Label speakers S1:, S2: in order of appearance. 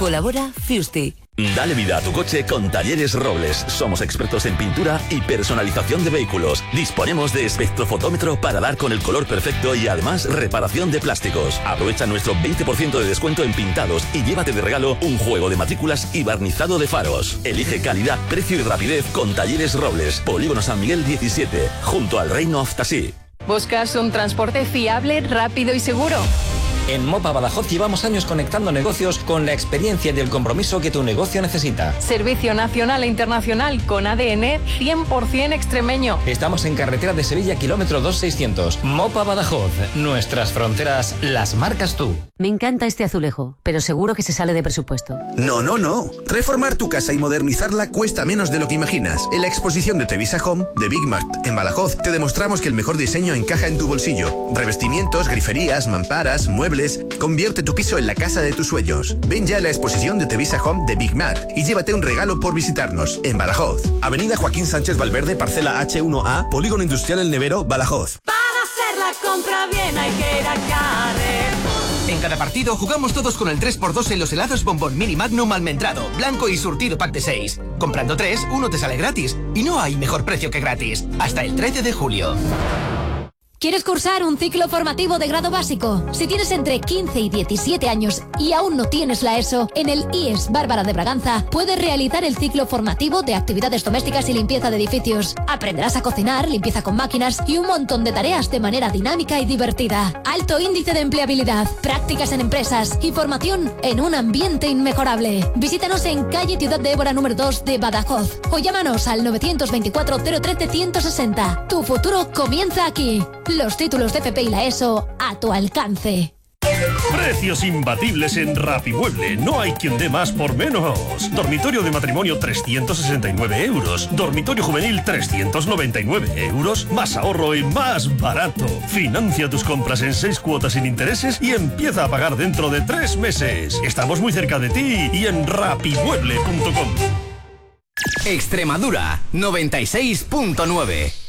S1: Colabora Fusti.
S2: Dale vida a tu coche con Talleres Robles. Somos expertos en pintura y personalización de vehículos. Disponemos de espectrofotómetro para dar con el color perfecto y además reparación de plásticos. Aprovecha nuestro 20% de descuento en pintados y llévate de regalo un juego de matrículas y barnizado de faros. Elige calidad, precio y rapidez con Talleres Robles. Polígono San Miguel 17, junto al Reino of Tasí.
S3: ¿Buscas un transporte fiable, rápido y seguro?
S4: En Mopa Badajoz llevamos años conectando negocios con la experiencia y el compromiso que tu negocio necesita.
S3: Servicio nacional e internacional con ADN 100% extremeño.
S4: Estamos en carretera de Sevilla, kilómetro 2600. Mopa Badajoz. Nuestras fronteras las marcas tú.
S5: Me encanta este azulejo, pero seguro que se sale de presupuesto.
S6: No. Reformar tu casa y modernizarla cuesta menos de lo que imaginas. En la exposición de Tevisa Home de Big Mart en Badajoz te demostramos que el mejor diseño encaja en tu bolsillo. Revestimientos, griferías, mamparas, muebles. Convierte tu piso en la casa de tus sueños. Ven ya a la exposición de Tevisa Home de Big Mart y llévate un regalo por visitarnos en Badajoz.
S7: Avenida Joaquín Sánchez Valverde, parcela H1A, Polígono Industrial El Nevero, Badajoz.
S8: Para hacer la compra bien hay que ir a Carrefour.
S9: En cada partido jugamos todos con el 3x2 en los helados Bombón Mini Magnum almendrado, blanco y surtido pack de 6. Comprando 3, uno te sale gratis. Y no hay mejor precio que gratis. Hasta el 13 de julio.
S10: ¿Quieres cursar un ciclo formativo de grado básico? Si tienes entre 15 y 17 años y aún no tienes la ESO, en el IES Bárbara de Braganza puedes realizar el ciclo formativo de actividades domésticas y limpieza de edificios. Aprenderás a cocinar, limpieza con máquinas y un montón de tareas de manera dinámica y divertida. Alto índice de empleabilidad, prácticas en empresas y formación en un ambiente inmejorable. Visítanos en calle Ciudad de Évora número 2 de Badajoz o llámanos al 924 013 160. Tu futuro comienza aquí. Los títulos de FP y la ESO a tu alcance.
S11: Precios imbatibles en Rapimueble. No hay quien dé más por menos. Dormitorio de matrimonio 369 euros. Dormitorio juvenil 399 euros. Más ahorro y más barato. Financia tus compras en 6 cuotas sin intereses y empieza a pagar dentro de 3 meses. Estamos muy cerca de ti y en rapimueble.com.
S12: Extremadura 96.9.